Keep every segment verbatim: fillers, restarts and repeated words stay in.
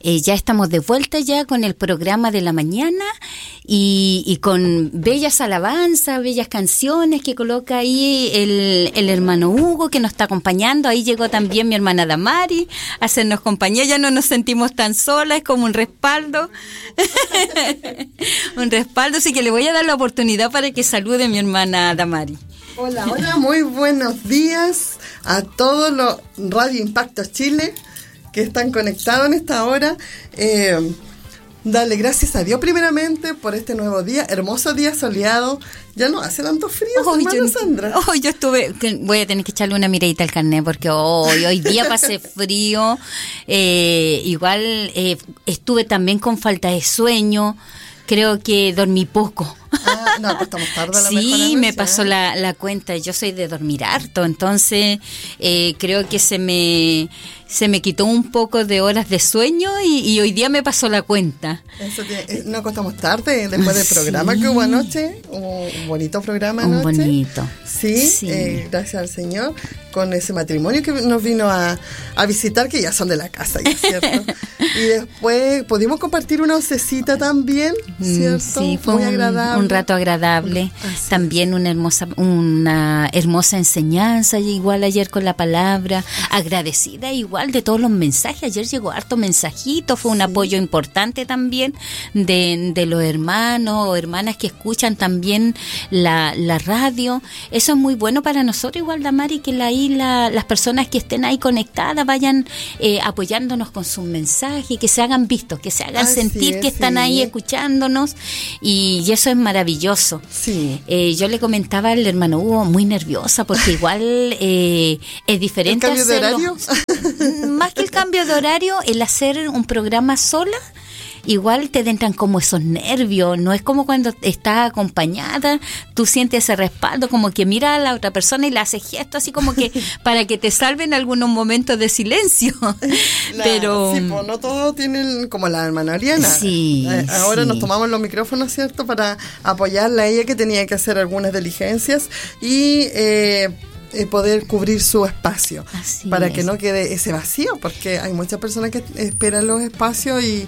eh, ya estamos de vuelta ya con el programa de la mañana y, y con bellas alabanzas, bellas canciones que coloca ahí el, el hermano Hugo, que nos está acompañando. Ahí llegó también mi hermana Damari a hacernos compañía. Ya no nos sentimos tan solas, es como un respaldo. Un respaldo, así que le voy a dar la oportunidad para que salude mi hermana Damari. Hola, hola, muy buenos días a todos los Radio Impacto Chile que están conectados en esta hora. Eh, darle gracias a Dios primeramente por este nuevo día, hermoso día soleado. Ya no hace tanto frío, oh, hermana yo, Sandra. Oh, yo estuve, voy a tener que echarle una miradita al carnet porque oh, hoy día pasé frío. Eh, igual eh, estuve también con falta de sueño. Creo que dormí poco. Ah, no, pues estamos tarde a la mejor Sí, noche, me pasó ¿eh? la, la cuenta. Yo soy de dormir harto, entonces eh, creo que se me se me quitó un poco de horas de sueño y, y hoy día me pasó la cuenta. Eso tiene, nos acostamos tarde después del programa sí. que hubo anoche, un, un bonito programa anoche. Un bonito. Sí, sí. Eh, gracias al Señor, con ese matrimonio que nos vino a, a visitar, que ya son de la casa, ya, ¿cierto? Y después pudimos compartir una oncecita también, ¿cierto? Sí, fue muy un, agradable. Un rato agradable. Así. También una hermosa, una hermosa enseñanza, igual ayer con la palabra, agradecida igual de todos los mensajes. Ayer llegó harto mensajito, fue un sí. apoyo importante también de, de los hermanos o hermanas que escuchan también la, la radio. Eso es muy bueno para nosotros, igual, Damari, que la, ahí la, las personas que estén ahí conectadas vayan eh, apoyándonos con sus mensajes, que se hagan vistos, que se hagan Así sentir es, que están sí. ahí escuchándonos y, y eso es maravilloso. Sí. Eh, yo le comentaba al hermano Hugo, muy nerviosa, porque igual eh, es diferente. ¿El cambio de horario? Más que el cambio de horario, el hacer un programa sola, igual te entran como esos nervios. No es como cuando estás acompañada, tú sientes ese respaldo, como que mira a la otra persona y le haces gestos así como que para que te salven algunos momentos de silencio. La, Pero sí, pues no todos tienen como la hermana Ariana. Sí, eh, ahora sí. nos tomamos los micrófonos, ¿cierto? Para apoyarla a ella, que tenía que hacer algunas diligencias y eh, Eh, poder cubrir su espacio. Así para es. Que no quede ese vacío, porque hay muchas personas que esperan los espacios y,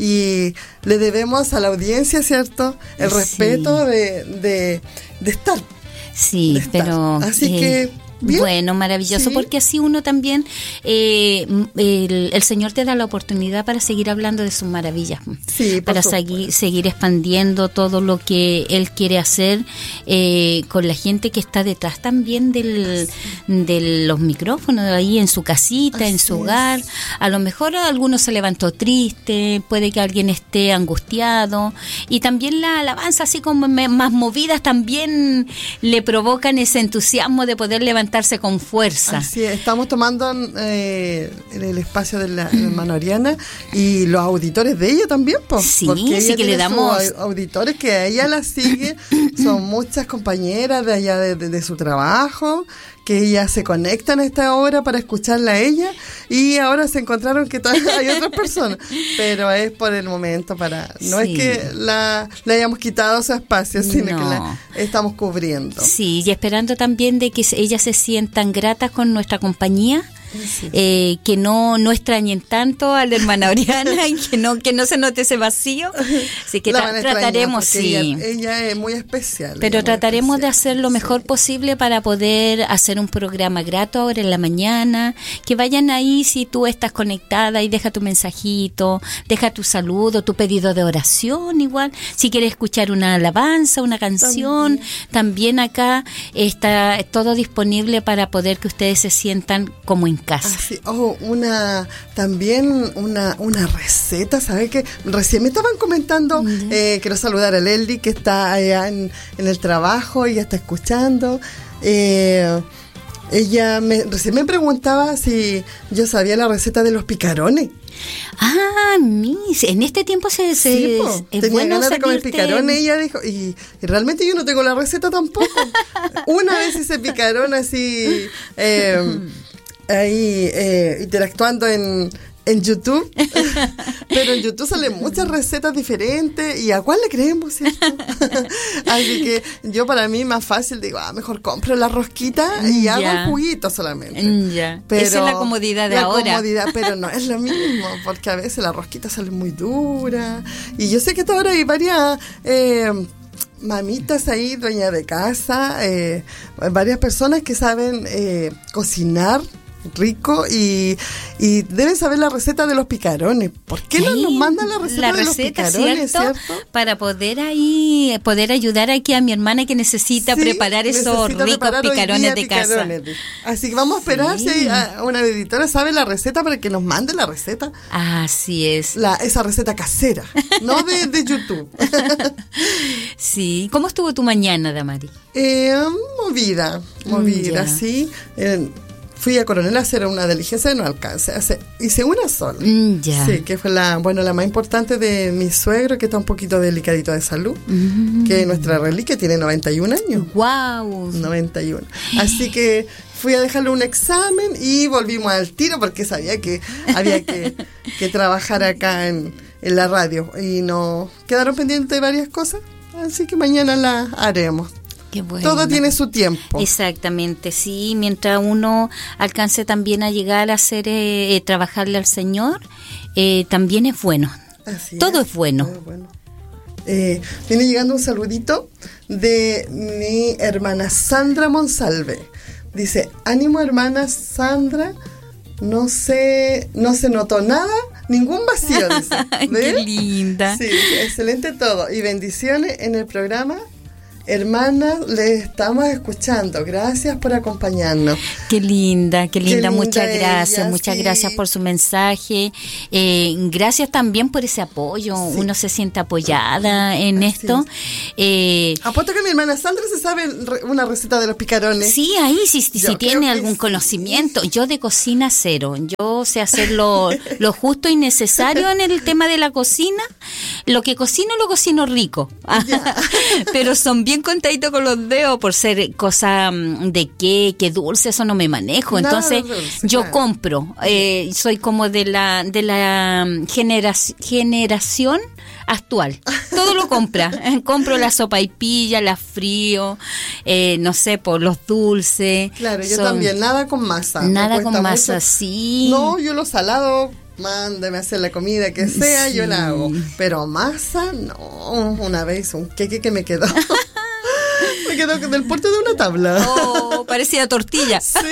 y le debemos a la audiencia, ¿cierto?, el sí. respeto de, de, de estar. Sí, de estar. pero así eh, que ¿bien? Bueno, maravilloso, sí. porque así uno también, eh, el, el Señor te da la oportunidad para seguir hablando de sus maravillas, sí, para seguir, seguir expandiendo todo lo que Él quiere hacer eh, con la gente que está detrás también del, de los micrófonos, ahí en su casita, así en su hogar. Es. A lo mejor alguno se levantó triste, puede que alguien esté angustiado, y también la alabanza, así como me, más movidas, también le provocan ese entusiasmo de poder levantar con fuerza. Así es, estamos tomando eh, el espacio de la, la hermana Ariana y los auditores de ella también, pues, sí, porque ella sí que le damos auditores que a ella la sigue, son muchas compañeras de allá de, de, de su trabajo, que ellas se conectan a esta hora para escucharla a ella, y ahora se encontraron que hay otras personas, pero es por el momento, para no sí. es que la, le hayamos quitado su espacio, sino no. que la estamos cubriendo. Sí, y esperando también de que ellas se sientan gratas con nuestra compañía. Sí. Eh, que no no extrañen tanto a la hermana Oriana y que no que no se note ese vacío, así que tra- trataremos sí ella, ella es muy especial, pero trataremos especial. de hacer lo mejor sí. posible para poder hacer un programa grato ahora en la mañana, que vayan ahí si tú estás conectada y deja tu mensajito, deja tu saludo, tu pedido de oración, igual si quieres escuchar una alabanza, una canción, también, también acá está todo disponible para poder que ustedes se sientan como en casa. Ah, sí. Oh, una también una una receta, ¿sabes qué? Recién me estaban comentando, uh-huh. eh, quiero saludar a Leli, que está allá en, en el trabajo y ya está escuchando. Eh, ella me, recién me preguntaba si yo sabía la receta de los picarones. Ah, mis, en este tiempo se, se sí, po, es tenía bueno ganas de comer salirte... picarones, ella dijo, y, y realmente yo no tengo la receta tampoco. Una vez hice picarón así, eh, ahí eh, interactuando en, En YouTube, pero en YouTube salen muchas recetas diferentes y a cuál le creemos, ¿cierto? Así que yo para mí más fácil digo, ah, mejor compro la rosquita y ya. hago el juguito solamente. Ya. Pero esa es la comodidad de la ahora. Comodidad, pero no es lo mismo, porque a veces la rosquita sale muy dura y yo sé que ahora hay varias... Eh, mamitas ahí, dueñas de casa, eh, varias personas que saben eh, cocinar rico y, y deben saber la receta de los picarones. ¿Por qué no nos mandan la receta la de receta, los picarones, ¿cierto? ¿cierto? Para poder ahí poder ayudar aquí a mi hermana que necesita Sí, preparar esos necesita ricos preparar hoy picarones día de picarones. casa. Así que vamos a esperar Sí. si a- una editora sabe la receta para que nos mande la receta, Así es. la, esa receta casera, no de, de YouTube. Sí. ¿Cómo estuvo tu mañana, Damari? Eh, movida, movida, Ya. sí. Eh, fui a Coronel a hacer una diligencia, no alcancé, hace, hice una sola. Mm, ya. Sí, que fue la, bueno, la más importante de mi suegro, que está un poquito delicadito de salud, Mm. que nuestra reliquia tiene noventa y un años. Wow. noventa y uno. Así que fui a dejarle un examen y volvimos al tiro porque sabía que había que, que trabajar acá en, en la radio y no quedaron pendientes varias cosas, así que mañana la haremos. Qué bueno. Todo tiene su tiempo. Exactamente, sí, mientras uno alcance también a llegar a hacer, eh, eh, trabajarle al Señor, eh, también es bueno. Así Todo es bueno. todo es bueno. Eh, viene llegando un saludito de mi hermana Sandra Monsalve. Dice, ánimo hermana Sandra, no se, no se notó nada, ningún vacío. Dice. Qué ¿Ves? linda. Sí, excelente todo. Y bendiciones en el programa. Hermanas, les estamos escuchando. Gracias por acompañarnos. Qué linda, qué linda, linda muchas ella, gracias, muchas sí. gracias por su mensaje, eh, gracias también por ese apoyo, Sí. uno se siente apoyada en Así esto. Eh, Apuesto que mi hermana Sandra se sabe re- una receta de los picarones. Sí, ahí sí, si, Yo si creo tiene que algún sí. conocimiento. Yo de cocina cero. Yo sé hacer lo, lo justo y necesario en el tema de la cocina. Lo que cocino, lo cocino rico. Pero son bien contaditos con los dedos por ser cosa mm, de qué, qué dulce, eso no me manejo. Nada Entonces de dulce, yo claro. compro. Eh, soy como de la, de la mm, generac- generación actual. Todo lo compra. Compro la sopaipilla, la frío, eh, no sé, por los dulces. Claro, yo Son- también, nada con masa. Me Nada cuesta con masa, mucho. sí. No, yo lo salado, mándame a hacer la comida que sea, Sí. yo la hago. Pero masa, no. Una vez un queque que me quedó. me quedó del porte de una tabla. Oh, parecía tortilla. Sí.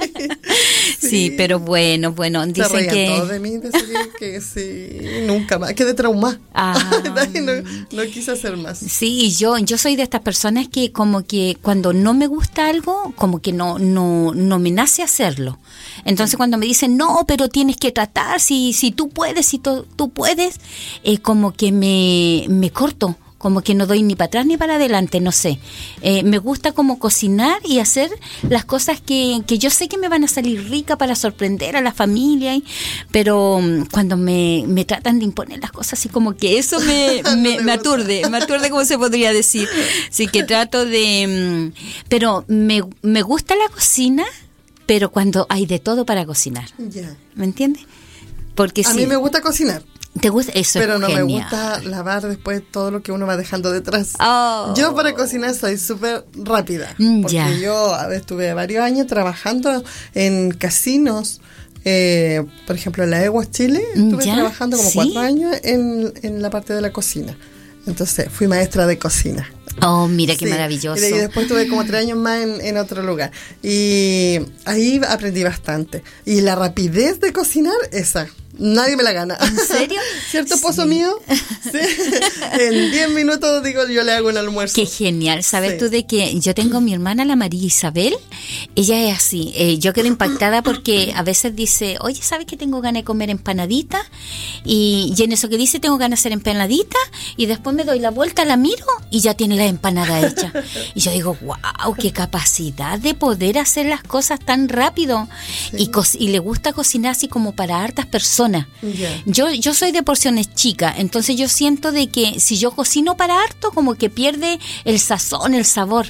Sí, pero bueno, bueno, Se dicen reían que... todos de mí, decían que sí, nunca más. Quedé traumada. Ah. no, no quise hacer más. Sí, yo yo soy de estas personas que como que cuando no me gusta algo, como que no no no me nace hacerlo. Entonces cuando me dicen, no, pero tienes que tratar, si si tú puedes, si tú, tú puedes, eh, como que me, me corto. Como que no doy ni para atrás ni para adelante, no sé. Eh, me gusta como cocinar y hacer las cosas que, que yo sé que me van a salir ricas para sorprender a la familia. Y, pero mm, cuando me, me tratan de imponer las cosas, así como que eso me, me, me aturde, me aturde como se podría decir. Así que trato de... mm, pero me, me gusta la cocina, pero cuando hay de todo para cocinar. Ya. ¿Me entiendes? Porque A sí. mí me gusta cocinar. ¿Te gusta? Eso Pero es no genial. me gusta lavar después todo lo que uno va dejando detrás. Oh. Yo para cocinar soy súper rápida. Mm, Porque ya. yo a ver, estuve varios años trabajando en casinos. Eh, por ejemplo, en la Eguas Chile. Estuve Ya, trabajando como ¿sí? cuatro años en, en la parte de la cocina. Entonces fui maestra de cocina. Oh, mira qué Sí, maravilloso. Y después tuve como tres años más en, en otro lugar. Y ahí aprendí bastante. Y la rapidez de cocinar, esa. Nadie me la gana. ¿En serio? ¿Cierto, pozo Sí. mío? Sí. En diez minutos, digo, yo le hago un almuerzo. Qué genial. ¿Sabes Sí. tú de que yo tengo a mi hermana, la María Isabel? Ella es así. Eh, yo quedo impactada porque a veces dice, oye, ¿sabes que tengo ganas de comer empanadita? Y, y en eso que dice, tengo ganas de hacer empanadita. Y después me doy la vuelta, la miro y ya tiene la empanada hecha. Y yo digo, wow, qué capacidad de poder hacer las cosas tan rápido. Sí. Y, co- y le gusta cocinar así como para hartas personas. Ya. Yo, yo soy de porciones chicas, entonces yo siento de que si yo cocino para harto, como que pierde el sazón, el sabor.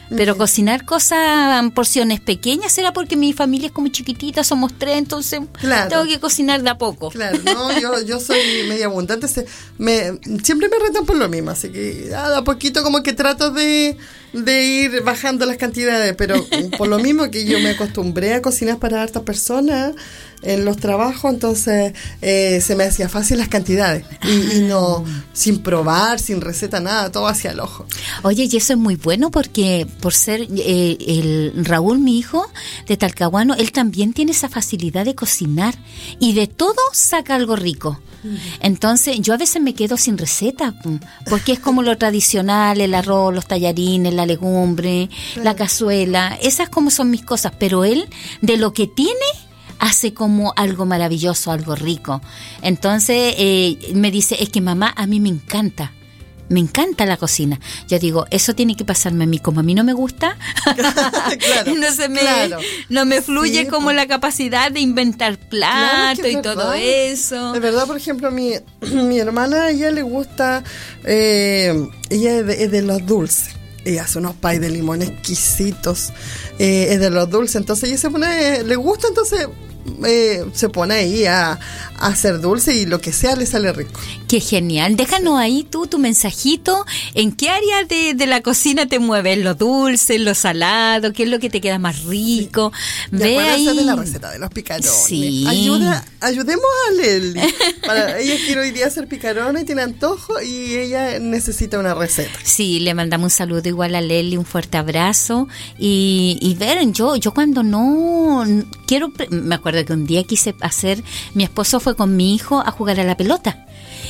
Pero Sí. cocinar cosas, porciones pequeñas, será porque mi familia es como chiquitita, somos tres, entonces Claro. tengo que cocinar de a poco. Claro, no, yo, yo soy media abundante, se, me, siempre me retan por lo mismo, así que ah, de a poquito como que trato de, de ir bajando las cantidades, pero por lo mismo que yo me acostumbré a cocinar para hartas personas en los trabajos, entonces eh, se me hacía fácil las cantidades y, y no, sin probar, sin receta, nada, todo hacia el ojo. Oye, y eso es muy bueno porque por ser eh, el Raúl, mi hijo, de Talcahuano, él también tiene esa facilidad de cocinar y de todo saca algo rico. Entonces yo a veces me quedo sin receta porque es como lo tradicional, el arroz, los tallarines, la legumbre, Claro. la cazuela, esas como son mis cosas, pero él de lo que tiene hace como algo maravilloso, algo rico. Entonces eh, me dice, es que mamá, a mí me encanta. Me encanta la cocina. Yo digo, eso tiene que pasarme a mí. Como a mí no me gusta, Claro, no, se me, claro. no me fluye Sí, como pues. la capacidad de inventar plato Claro que y es todo verdad. eso. De verdad, por ejemplo, mi, mi hermana, a ella le gusta, eh, ella es de, es de los dulces. Ella hace unos pay de limón exquisitos, eh, es de los dulces, entonces ella se pone, le gusta, entonces eh, se pone ahí a, a hacer dulce y lo que sea le sale rico. Qué genial. Déjanos ahí tú tu mensajito. ¿En qué área de, de la cocina te mueves? ¿Lo dulce, lo salado? ¿Qué es lo que te queda más rico? Y Ve acuérdense ahí. de la receta de los picarones. Sí. Ayuda, ayudemos a Leli. Para, ella quiere hoy día hacer picarones y tiene antojo y ella necesita una receta. Sí, le mandamos un saludo igual a Leli, un fuerte abrazo. Y, y ver, yo, yo cuando no quiero, me acuerdo que un día quise hacer, mi esposo fue con mi hijo a jugar a la pelota.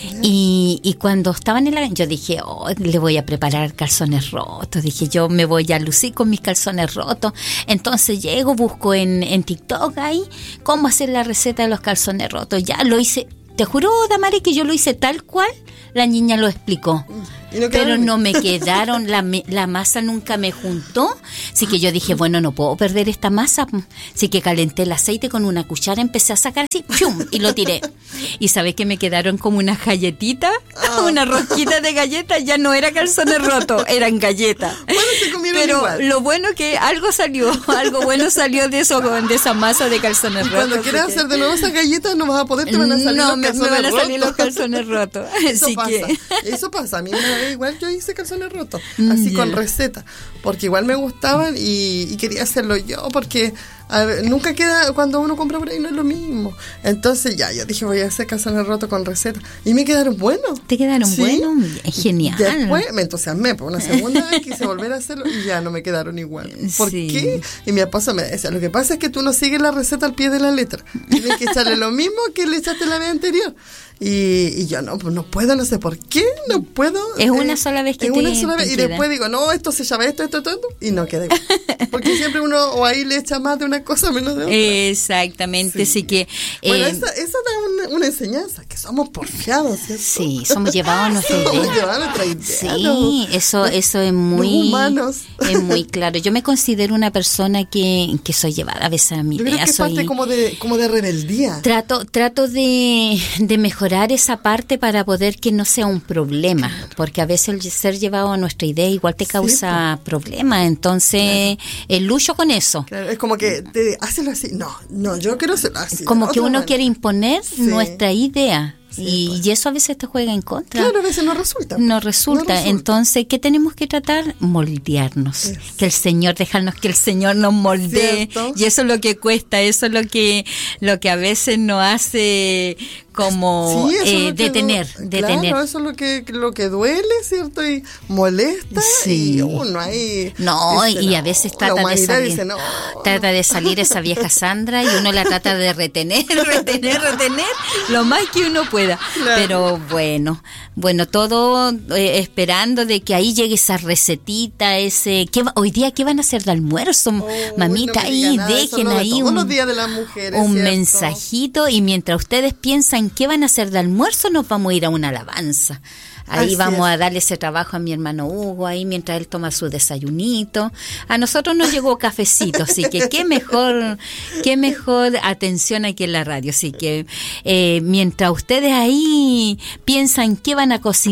Y, y cuando estaban en la... Yo dije, oh, le voy a preparar calzones rotos. Dije, yo me voy a lucir con mis calzones rotos. Entonces llego, busco en, en TikTok ahí cómo hacer la receta de los calzones rotos. Ya lo hice. Te juro, Damari, que yo lo hice tal cual la niña lo explicó. Y no Pero quedaron- no me quedaron, la, me- la masa nunca me juntó. Así que yo dije, bueno, no puedo perder esta masa. Así que calenté el aceite con una cuchara, empecé a sacar así, ¡chum! Y lo tiré. Y sabes que me quedaron como unas galletitas, Ah. una rosquita de galletas. Ya no era calzones rotos, eran galletas. Bueno, se comieron Pero igual. lo bueno que algo salió, algo bueno salió de eso, de esa masa de calzones Y rotos. cuando quieras porque- hacer de nuevo esas galletas no vas a poder, te van a salir no, los me, me calzones van a salir rotos. los calzones rotos. Eso Así pasa, que... eso pasa. A mí una vez igual yo hice calzones rotos, Mm, así ya. con receta, porque igual me gustaban y, y quería hacerlo yo, porque a ver, nunca queda, cuando uno compra por ahí no es lo mismo. Entonces ya, yo dije voy a hacer calzones rotos con receta y me quedaron buenos. ¿Te quedaron Sí. buenos? Es genial. Después me entusiasmé, por una segunda vez quise volver a hacerlo y ya no me quedaron igual. ¿Por Sí. qué? Y mi esposo me decía, lo que pasa es que tú no sigues la receta al pie de la letra. Tienes que echarle lo mismo que le echaste la vez anterior. Y, y yo no, pues no puedo, no sé por qué, no puedo. Es una sola vez que es te- una sola te vez. Y queda. después digo, no, esto se llama esto, esto, esto, esto, y no queda igual. Porque siempre uno o ahí le echa más de una cosa, menos de otra. Exactamente, Sí. así que... Bueno, eh, esa, esa da una, una enseñanza, que somos porfiados, ¿cierto? sí, somos llevados a nuestra Somos idea. llevados a nuestra idea. Sí, eso, eso es muy... Los humanos. Es muy claro. Yo me considero una persona que, que soy llevada a veces a mi Yo creo idea. que es soy... parte como de, como de rebeldía. Trato, trato de, de mejorar esa parte para poder que no sea un problema, porque a veces el ser llevado a nuestra idea igual te Sí, causa problemas, entonces eh, lucho con eso. Claro, es como que te hazlo así. No, no, yo quiero hacerlo así. Como de que otra uno manera. quiere imponer Sí. nuestra idea Sí, y, pues. y eso a veces te juega en contra. Claro, a veces no resulta. No resulta. No resulta. Entonces, ¿qué tenemos que tratar? Moldearnos. Eso. Que el Señor, dejarnos que el Señor nos moldee. Cierto. Y eso es lo que cuesta, eso es lo que, lo que a veces nos hace como Sí, eso es eh, lo que detener, du- detener. Claro, eso es lo que, lo que duele, ¿cierto? Y molesta. Sí. Y uno ahí. No, dice, y a no, veces la trata de humanidad salir, dice, no, trata de salir esa vieja Sandra y uno la trata de retener, retener, retener lo más que uno pueda. Claro. Pero bueno, bueno, todo eh, esperando de que ahí llegue esa recetita, ese, ¿qué va- hoy día qué van a hacer de almuerzo, Oh, mamita, no me ahí diga nada, eso dejen lo de ahí todos un, los días de las mujeres, un ¿cierto? mensajito y mientras ustedes piensan qué van a hacer de almuerzo, nos vamos a ir a una alabanza. Ahí Así vamos es. a darle ese trabajo a mi hermano Hugo, ahí mientras él toma su desayunito. A nosotros nos llegó cafecito, así que qué mejor, qué mejor atención aquí en la radio. Así que eh, mientras ustedes ahí piensan qué van a cocinar,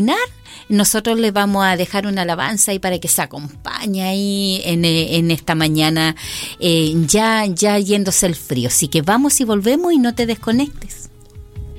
nosotros les vamos a dejar una alabanza ahí para que se acompañe ahí en, en esta mañana, eh, ya, ya yéndose el frío. Así que vamos y volvemos y no te desconectes.